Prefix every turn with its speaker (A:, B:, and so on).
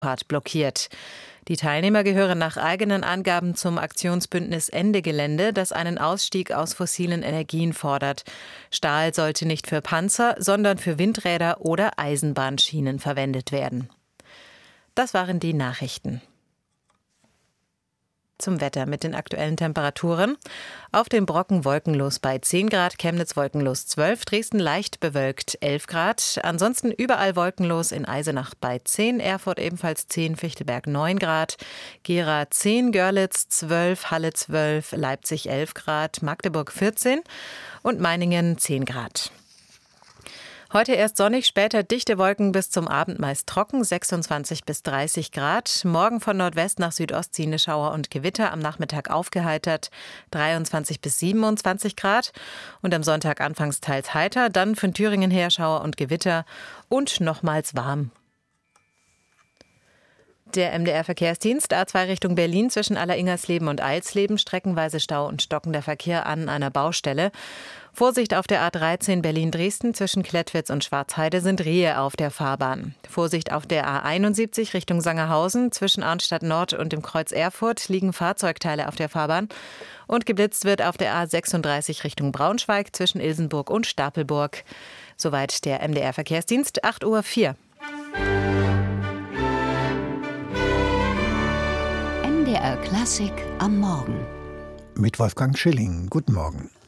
A: Part blockiert. Die Teilnehmer gehören nach eigenen Angaben zum Aktionsbündnis Ende Gelände, das einen Ausstieg aus fossilen Energien fordert. Stahl sollte nicht für Panzer, sondern für Windräder oder Eisenbahnschienen verwendet werden. Das waren die Nachrichten. Zum Wetter mit den aktuellen Temperaturen. Auf den Brocken wolkenlos bei 10 Grad, Chemnitz wolkenlos 12, Dresden leicht bewölkt 11 Grad. Ansonsten überall wolkenlos, in Eisenach bei 10, Erfurt ebenfalls 10, Fichtelberg 9 Grad, Gera 10, Görlitz 12, Halle 12, Leipzig 11 Grad, Magdeburg 14 und Meiningen 10 Grad. Heute erst sonnig, später dichte Wolken, bis zum Abend meist trocken, 26 bis 30 Grad. Morgen von Nordwest nach Südost ziehende Schauer und Gewitter, am Nachmittag aufgeheitert, 23 bis 27 Grad. Und am Sonntag anfangs teils heiter, dann von Thüringen her Schauer und Gewitter und nochmals warm. Der MDR-Verkehrsdienst A2 Richtung Berlin zwischen Alleringersleben und Eilsleben, streckenweise Stau und stockender Verkehr an einer Baustelle. Vorsicht auf der A13 Berlin-Dresden zwischen Klettwitz und Schwarzheide sind Rehe auf der Fahrbahn. Vorsicht auf der A71 Richtung Sangerhausen zwischen Arnstadt Nord und dem Kreuz Erfurt liegen Fahrzeugteile auf der Fahrbahn. Und geblitzt wird auf der A36 Richtung Braunschweig zwischen Ilsenburg und Stapelburg. Soweit der MDR-Verkehrsdienst, 8:04 Uhr.
B: MDR Klassik am Morgen.
C: Mit Wolfgang Schilling. Guten Morgen.